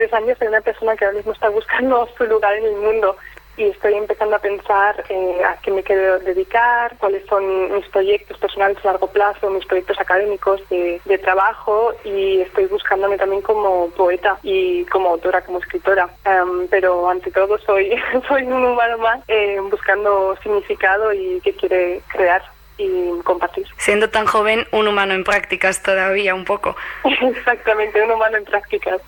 3 años soy una persona que ahora mismo está buscando su lugar en el mundo y estoy empezando a pensar a qué me quiero dedicar, cuáles son mis proyectos personales a largo plazo, mis proyectos académicos de trabajo, y estoy buscándome también como poeta y como autora, como escritora. Pero ante todo soy un humano más buscando significado y que quiere crear y compartir. Siendo tan joven, un humano en prácticas todavía un poco. Exactamente, un humano en prácticas.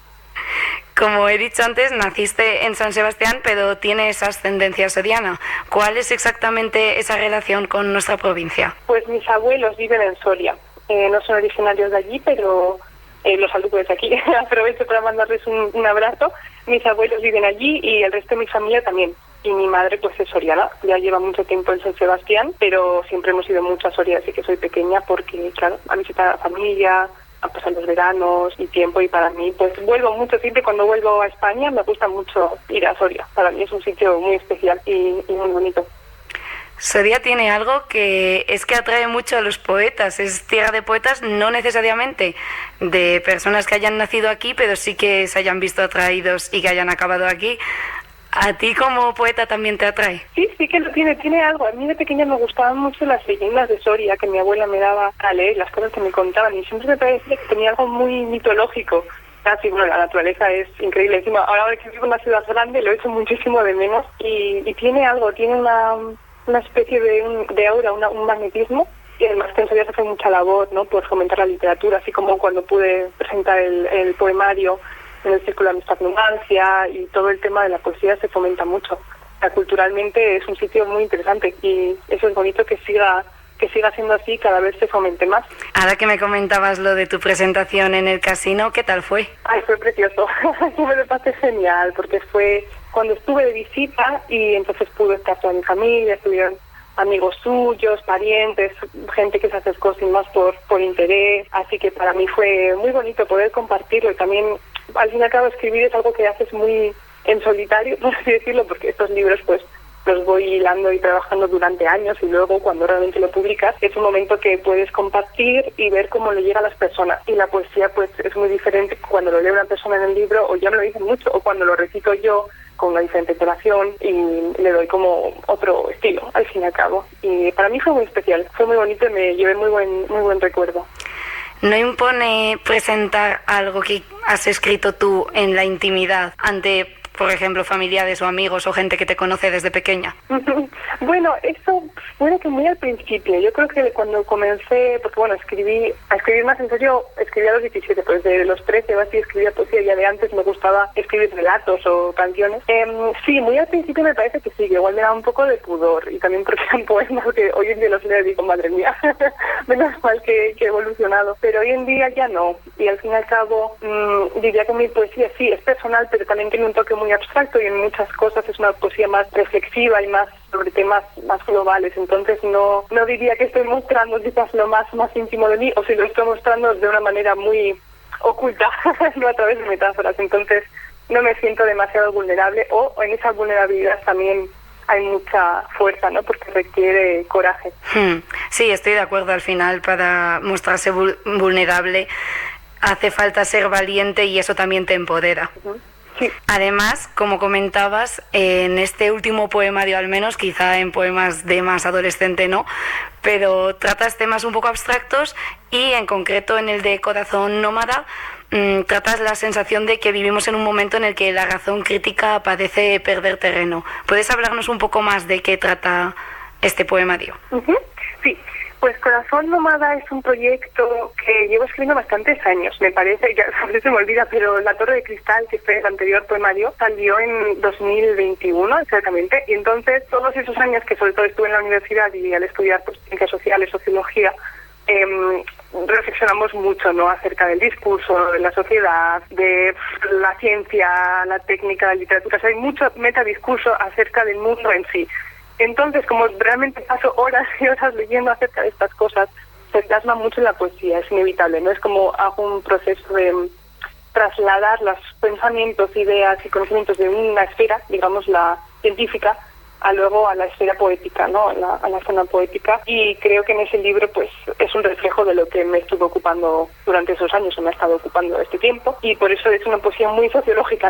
Como he dicho antes, naciste en San Sebastián, pero tienes ascendencia soriana. ¿Cuál es exactamente esa relación con nuestra provincia? Pues mis abuelos viven en Soria. No son originarios de allí, pero los saludo desde aquí. Aprovecho para mandarles un abrazo. Mis abuelos viven allí y el resto de mi familia también. Y mi madre pues es soriana, ya lleva mucho tiempo en San Sebastián, pero siempre hemos ido mucho a Soria, así que soy pequeña porque, claro, a visitar a la familia, a pasar los veranos y tiempo, y para mí pues vuelvo mucho. Siempre cuando vuelvo a España me gusta mucho ir a Soria. Para mí es un sitio muy especial y muy bonito. Soria tiene algo que es que atrae mucho a los poetas. Es tierra de poetas, no necesariamente de personas que hayan nacido aquí, pero sí que se hayan visto atraídos y que hayan acabado aquí. ¿A ti como poeta también te atrae? Sí que lo tiene algo. A mí de pequeña me gustaban mucho las leyendas de Soria que mi abuela me daba a leer, las cosas que me contaban, y siempre me parecía que tenía algo muy mitológico. Así, bueno, la naturaleza es increíble. Encima, ahora que vivo en una ciudad grande lo echo muchísimo de menos, y tiene algo, tiene una especie de aura, un magnetismo. Y además que en Soria se hace mucha labor, ¿no?, por fomentar la literatura, así como cuando pude presentar el poemario en el Círculo de Amistad Numancia, y todo el tema de la poesía se fomenta mucho. O sea, culturalmente es un sitio muy interesante y eso es bonito que siga siendo así, cada vez se fomente más. Ahora que me comentabas lo de tu presentación en el casino, ¿qué tal fue? Ay, fue precioso. Yo me lo pasé genial porque fue cuando estuve de visita y entonces pude estar toda mi familia, estuvieron amigos suyos, parientes, gente que se acercó sin más por interés, así que para mí fue muy bonito poder compartirlo. Y también, al fin y al cabo, escribir es algo que haces muy en solitario, por así decirlo, porque estos libros pues los voy hilando y trabajando durante años, y luego cuando realmente lo publicas es un momento que puedes compartir y ver cómo le llega a las personas. Y la poesía pues es muy diferente cuando lo lee una persona en el libro, o ya me lo dicen mucho, o cuando lo recito yo con una diferente entonación y le doy como otro estilo al fin y al cabo. Y para mí fue muy especial, fue muy bonito y me llevé muy buen recuerdo. ¿No impone presentar algo que has escrito tú en la intimidad ante, por ejemplo, familiares o amigos o gente que te conoce desde pequeña? Bueno, eso fue que muy al principio. Yo creo que cuando comencé, porque bueno, a escribir más en serio, escribí a los 17, pues de los 13 o así escribía poesía. Ya de antes me gustaba escribir relatos o canciones. Sí, muy al principio me parece que sí, que igual me da un poco de pudor, y también porque eran poemas que hoy en día los leo y digo, madre mía, menos mal que he evolucionado. Pero hoy en día ya no, y al fin y al cabo diría que mi poesía sí es personal, pero también tiene un toque muy abstracto, y en muchas cosas es una poesía más reflexiva y más sobre temas más globales. Entonces no diría que estoy mostrando quizás lo más íntimo de mí, o si lo estoy mostrando de una manera muy oculta, no a través de metáforas. Entonces no me siento demasiado vulnerable, o en esa vulnerabilidad también hay mucha fuerza, ¿no?, porque requiere coraje. Sí, estoy de acuerdo. Al final, para mostrarse vulnerable hace falta ser valiente, y eso también te empodera. Sí. Además, como comentabas, en este último poemario al menos, quizá en poemas de más adolescente no, pero tratas temas un poco abstractos, y en concreto en el de Corazón Nómada tratas la sensación de que vivimos en un momento en el que la razón crítica parece perder terreno. ¿Puedes hablarnos un poco más de qué trata este poemario? Sí. Pues Corazón Nómada es un proyecto que llevo escribiendo bastantes años, me parece, ya a veces se me olvida, pero La Torre de Cristal, que fue el anterior poemario, salió en 2021 exactamente, y entonces todos esos años que sobre todo estuve en la universidad y al estudiar pues, ciencias sociales, sociología, reflexionamos mucho, ¿no?, acerca del discurso, de la sociedad, de la ciencia, la técnica, la literatura. O sea, hay mucho metadiscurso acerca del mundo en sí. Entonces, como realmente paso horas y horas leyendo acerca de estas cosas, se plasma mucho en la poesía, es inevitable, ¿no? Es como hago un proceso de trasladar los pensamientos, ideas y conocimientos de una esfera, digamos la científica, luego a la esfera poética, ¿no?, a la zona poética. Y creo que en ese libro pues es un reflejo de lo que me estuvo ocupando durante esos años, o me ha estado ocupando este tiempo, y por eso es una poesía muy sociológica.